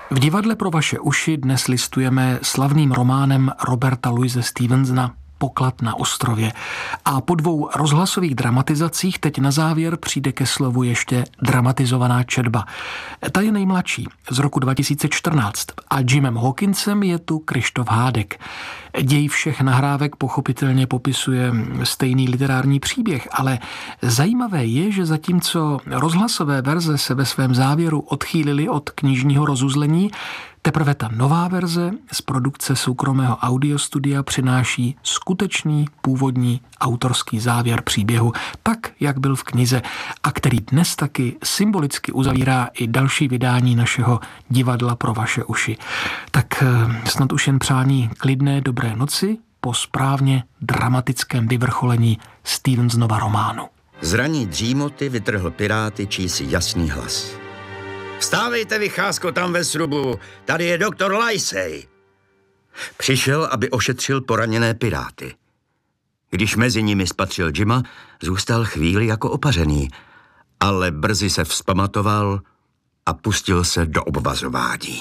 V divadle pro vaše uši dnes listujeme slavným románem Roberta Louise Stevensona Poklad na ostrově. A po 2 rozhlasových dramatizacích teď na závěr přijde ke slovu ještě dramatizovaná četba. Ta je nejmladší, z roku 2014 a Jimem Hawkinsem je tu Kryštof Hádek. Děj všech nahrávek pochopitelně popisuje stejný literární příběh, ale zajímavé je, že zatímco rozhlasové verze se ve svém závěru odchýlily od knižního rozuzlení, teprve ta nová verze z produkce soukromého audiostudia přináší skutečný původní autorský závěr příběhu, tak, jak byl v knize a který dnes taky symbolicky uzavírá i další vydání našeho divadla pro vaše uši. Tak snad už jen přání klidné dobré noci po správně dramatickém vyvrcholení Stevensonova románu. Z raní dřímoty vytrhl piráty čísi jasný hlas. Vstávejte, vycházko, tam ve srubu, tady je doktor Livesey. Přišel, aby ošetřil poraněné piráty. Když mezi nimi spatřil Jima, zůstal chvíli jako opařený, ale brzy se vzpamatoval a pustil se do obvazování.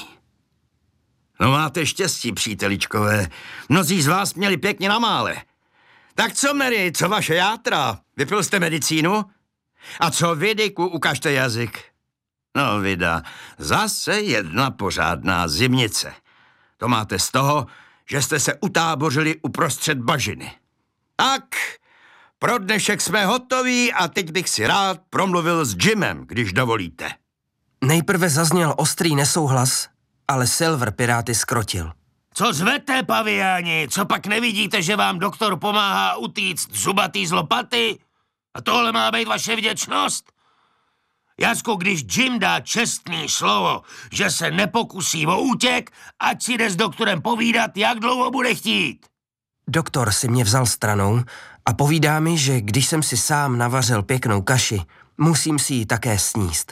No máte štěstí, příteličkové, mnozí z vás měli pěkně na mále. Tak co, Mary, co vaše játra? Vypil jste medicínu? A co vy, Dicku, ukažte jazyk. No vida, zase jedna pořádná zimnice. To máte z toho, že jste se utábořili uprostřed bažiny. Tak, pro dnešek jsme hotoví a teď bych si rád promluvil s Jimem, když dovolíte. Nejprve zazněl ostrý nesouhlas, ale Silver piráty skrotil. Co zvete, paviáni? Co pak nevidíte, že vám doktor pomáhá utíct zubatý z lopaty? A tohle má být vaše vděčnost? Jacku, když Jim dá čestný slovo, že se nepokusí o útěk, ať si jde s doktorem povídat, jak dlouho bude chtít. Doktor si mě vzal stranou a povídá mi, že když jsem si sám navařil pěknou kaši, musím si ji také sníst.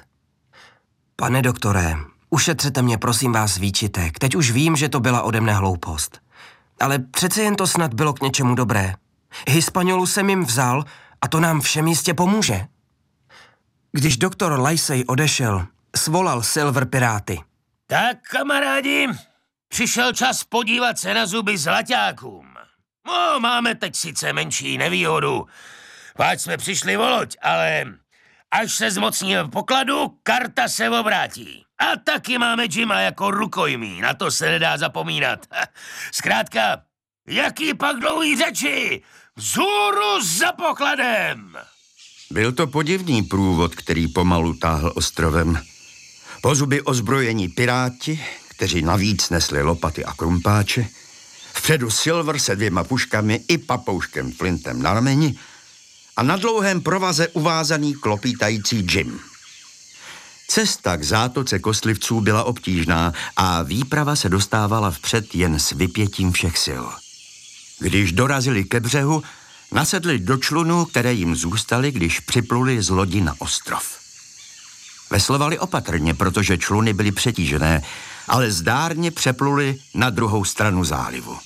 Pane doktore, ušetřete mě prosím vás výčitek, teď už vím, že to byla ode mne hloupost. Ale přece jen to snad bylo k něčemu dobré. Hispaňolu jsem jim vzal a to nám všem jistě pomůže. Když doktor Livesey odešel, svolal Silver piráty. Tak, kamarádi, přišel čas podívat se na zuby zlaťákům. No, máme teď sice menší nevýhodu, páč jsme přišli o loď, ale až se zmocníme pokladu, karta se obrátí. A taky máme Jima jako rukojmí, na to se nedá zapomínat. Zkrátka, jaký pak dlouhý řeči, vzhůru za pokladem! Byl to podivný průvod, který pomalu táhl ostrovem. Po zuby ozbrojení piráti, kteří navíc nesli lopaty a krumpáče, vpředu Silver se 2 puškami i papouškem Flintem na rameni a na dlouhém provaze uvázaný klopítající Jim. Cesta k zátoce kostlivců byla obtížná a výprava se dostávala vpřed jen s vypětím všech sil. Když dorazili ke břehu, nasedli do člunů, které jim zůstaly, když připluli z lodi na ostrov. Veslovali opatrně, protože čluny byly přetížené, ale zdárně přepluli na druhou stranu zálivu.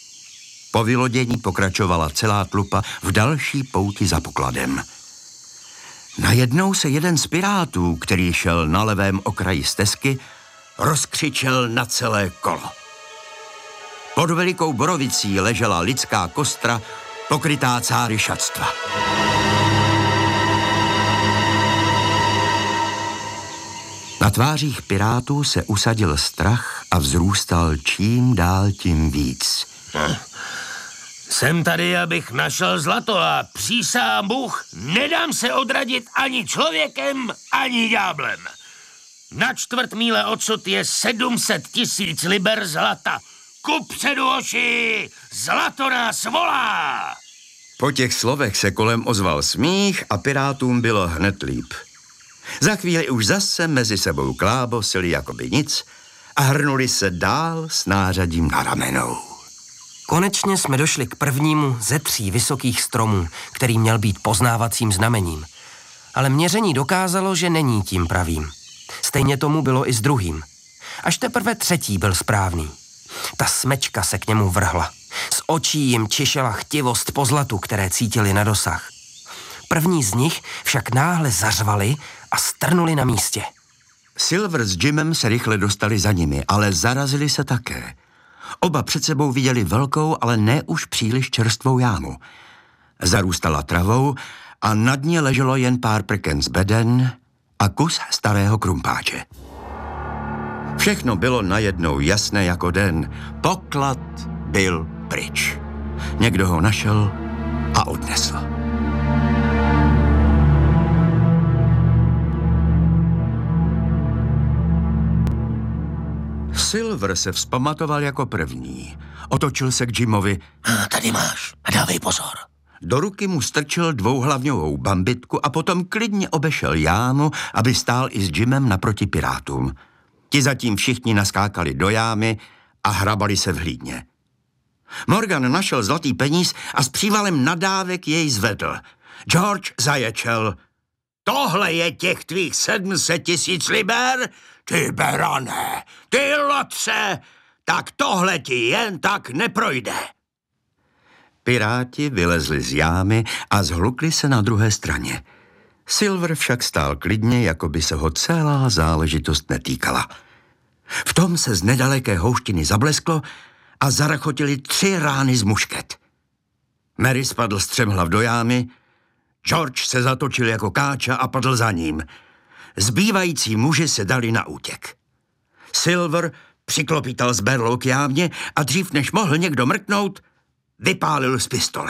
Po vylodění pokračovala celá tlupa v další pouti za pokladem. Najednou se jeden z pirátů, který šel na levém okraji stezky, rozkřičel na celé kolo. Pod velikou borovicí ležela lidská kostra, pokrytá cáry šatstva. Na tvářích pirátů se usadil strach a vzrůstal čím dál tím víc. Jsem tady, abych našel zlato a přísahám Bůh, nedám se odradit ani člověkem, ani ďáblem. Na 1/4 míle odsud je 700 000 liber zlata. Kupředu, oši, zlato nás volá! Po těch slovech se kolem ozval smích a pirátům bylo hned líp. Za chvíli už zase mezi sebou klábosili jakoby nic a hrnuli se dál s nářadím na ramenou. Konečně jsme došli k prvnímu ze 3 vysokých stromů, který měl být poznávacím znamením. Ale měření dokázalo, že není tím pravým. Stejně tomu bylo i s druhým. Až teprve 3. byl správný. Ta smečka se k němu vrhla. Z očí jim čišela chtivost po zlatu, které cítili na dosah. První z nich však náhle zařvali a strnuli na místě. Silver s Jimem se rychle dostali za nimi, ale zarazili se také. Oba před sebou viděli velkou, ale ne už příliš čerstvou jámu. Zarůstala travou a na dně leželo jen pár prken z beden a kus starého krumpáče. Všechno bylo najednou jasné jako den. Poklad byl pryč. Někdo ho našel a odnesl. Silver se vzpamatoval jako první. Otočil se k Jimovi. Tady máš a dávej pozor. Do ruky mu strčil dvouhlavňovou bambitku a potom klidně obešel jámu, aby stál i s Jimem naproti pirátům. Ti zatím všichni naskákali do jámy a hrabali se v hlídně. Morgan našel zlatý peníz a s přívalem nadávek jej zvedl. George zaječel. Tohle je těch tvých 700 000 liber? Ty berane, ty lotře, tak tohle ti jen tak neprojde. Piráti vylezli z jámy a zhlukli se na druhé straně. Silver však stál klidně, jako by se ho celá záležitost netýkala. V tom se z nedaleké houštiny zablesklo a zarachotili 3 rány z mušket. Mary spadl střemhlav do jámy, George se zatočil jako káča a padl za ním. Zbývající muži se dali na útěk. Silver přiklopítal z berlou k jámě a dřív než mohl někdo mrknout, vypálil z pistole.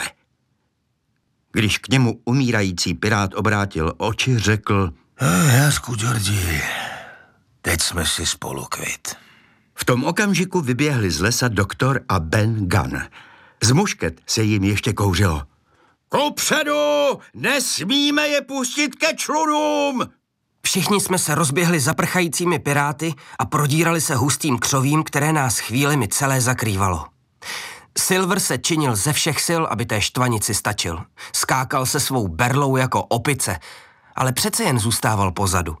Když k němu umírající pirát obrátil oči, řekl: Jasku, Georgi, teď jsme si spolu kvit. V tom okamžiku vyběhli z lesa doktor a Ben Gunn. Z mušket se jim ještě kouřilo. Kupředu! Nesmíme je pustit ke člunům! Všichni jsme se rozběhli za prchajícími piráty a prodírali se hustým křovím, které nás chvílemi celé zakrývalo. Silver se činil ze všech sil, aby té štvanici stačil. Skákal se svou berlou jako opice, ale přece jen zůstával pozadu.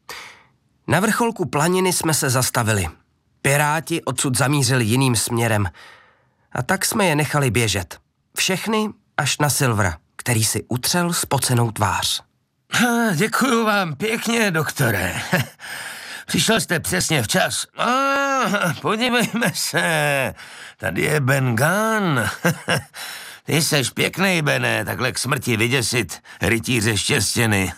Na vrcholku planiny jsme se zastavili. Piráti odsud zamířili jiným směrem a tak jsme je nechali běžet. Všechny až na Silvera, který si utřel spocenou tvář. Děkuju vám pěkně, doktore. Přišel jste přesně včas. Podívejme se, tady je Ben Gunn. Ty seš pěknej, Bene, takhle k smrti vyděsit rytíře štěstěny.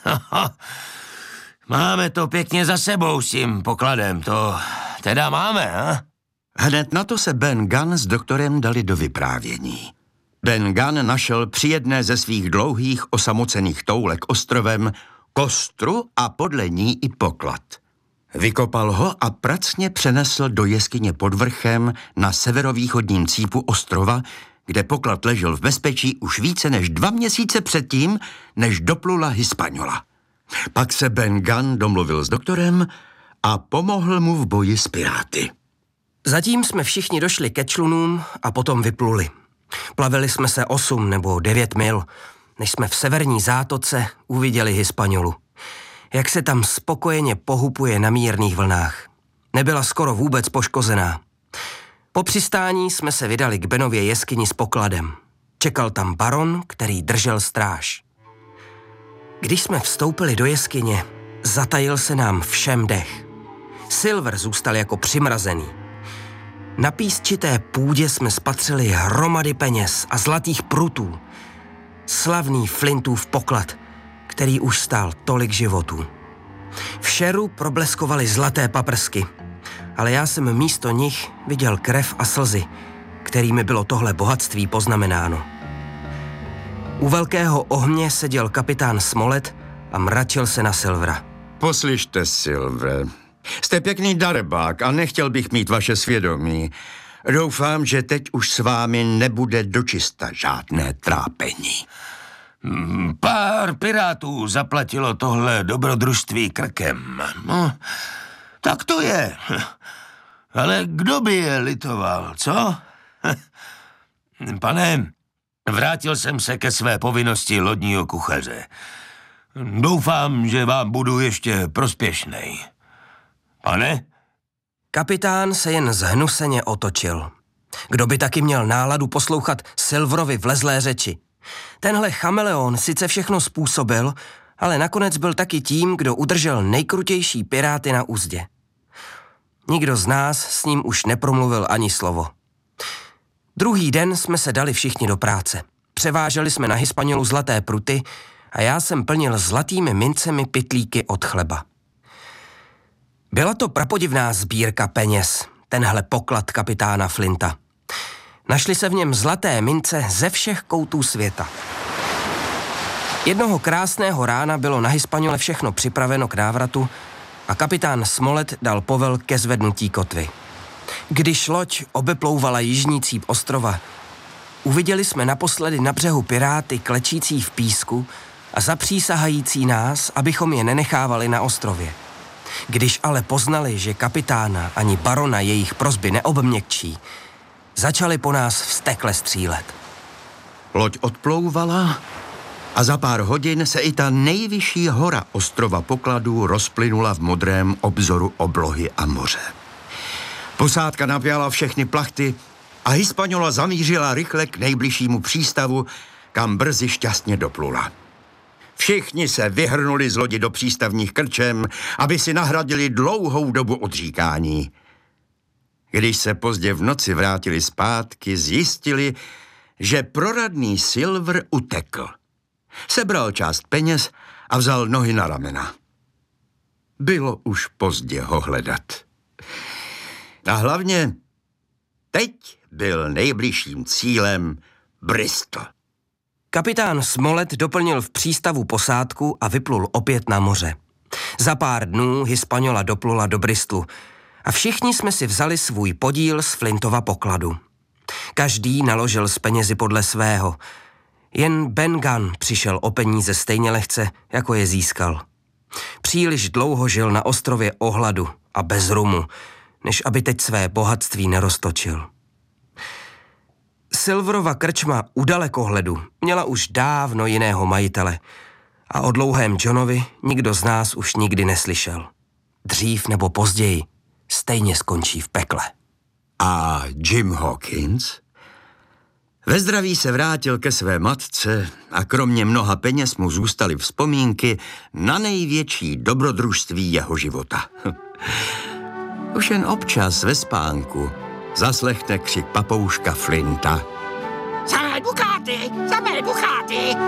Máme to pěkně za sebou s tím pokladem, to teda máme, ha? Hned na to se Ben Gunn s doktorem dali do vyprávění. Ben Gunn našel při jedné ze svých dlouhých osamocených toulek ostrovem kostru a podle ní i poklad. Vykopal ho a pracně přenesl do jeskyně pod vrchem na severovýchodním cípu ostrova, kde poklad ležel v bezpečí už více než 2 měsíce předtím, než doplula Hispaniola. Pak se Ben Gunn domluvil s doktorem a pomohl mu v boji s piráty. Zatím jsme všichni došli ke člunům a potom vypluli. Plavili jsme se 8 nebo 9 mil, než jsme v severní zátoce uviděli Hispaniolu. Jak se tam spokojeně pohupuje na mírných vlnách. Nebyla skoro vůbec poškozená. Po přistání jsme se vydali k Benově jeskyni s pokladem. Čekal tam baron, který držel stráž. Když jsme vstoupili do jeskyně, zatajil se nám všem dech. Silver zůstal jako přimrazený. Na písčité půdě jsme spatřili hromady peněz a zlatých prutů. Slavný Flintův poklad, který už stál tolik životů. V šeru probleskovaly zlaté paprsky, ale já jsem místo nich viděl krev a slzy, kterými bylo tohle bohatství poznamenáno. U velkého ohně seděl kapitán Smollett a mračil se na Silvera. Poslyšte, Silver, jste pěkný darebák a nechtěl bych mít vaše svědomí. Doufám, že teď už s vámi nebude dočista žádné trápení. Pár pirátů zaplatilo tohle dobrodružství krkem. No, tak to je. Ale kdo by je litoval, co? Pane, vrátil jsem se ke své povinnosti lodního kuchaře. Doufám, že vám budu ještě prospěšnej. Pane? Kapitán se jen zhnuseně otočil. Kdo by taky měl náladu poslouchat Silverovi vlezlé řeči? Tenhle chameleon sice všechno způsobil, ale nakonec byl taky tím, kdo udržel nejkrutější piráty na uzdě. Nikdo z nás s ním už nepromluvil ani slovo. Druhý den jsme se dali všichni do práce. Převáželi jsme na Hispanolu zlaté pruty a já jsem plnil zlatými mincemi pytlíky od chleba. Byla to prapodivná sbírka peněz, tenhle poklad kapitána Flinta. Našly se v něm zlaté mince ze všech koutů světa. Jednoho krásného rána bylo na Hispanole všechno připraveno k návratu a kapitán Smollett dal povel ke zvednutí kotvy. Když loď obeplouvala jižní cíp ostrova, uviděli jsme naposledy na břehu piráty klečící v písku a zapřísahající nás, abychom je nenechávali na ostrově. Když ale poznali, že kapitána ani barona jejich prosby neobměkčí, začali po nás vztekle střílet. Loď odplouvala a za pár hodin se i ta nejvyšší hora ostrova pokladů rozplynula v modrém obzoru oblohy a moře. Posádka napjala všechny plachty a Hispaniola zamířila rychle k nejbližšímu přístavu, kam brzy šťastně doplula. Všichni se vyhrnuli z lodi do přístavních krčem, aby si nahradili dlouhou dobu odříkání. Když se pozdě v noci vrátili zpátky, zjistili, že proradný Silver utekl. Sebral část peněz a vzal nohy na ramena. Bylo už pozdě ho hledat. A hlavně teď byl nejbližším cílem Bristol. Kapitán Smollett doplnil v přístavu posádku a vyplul opět na moře. Za pár dnů Hispaniola doplula do Bristolu a všichni jsme si vzali svůj podíl z Flintova pokladu. Každý naložil z penězi podle svého. Jen Ben Gunn přišel o peníze stejně lehce, jako je získal. Příliš dlouho žil na ostrově o hladu a bez rumu, než aby teď své bohatství neroztočil. Silverova krčma u dalekohledu měla už dávno jiného majitele a o dlouhém Johnovi nikdo z nás už nikdy neslyšel. Dřív nebo později stejně skončí v pekle. A Jim Hawkins? Ve zdraví se vrátil ke své matce a kromě mnoha peněz mu zůstaly vzpomínky na největší dobrodružství jeho života. Už jen občas ve spánku zaslechne křik papouška Flinta. Samé bucháty! Samé bucháty!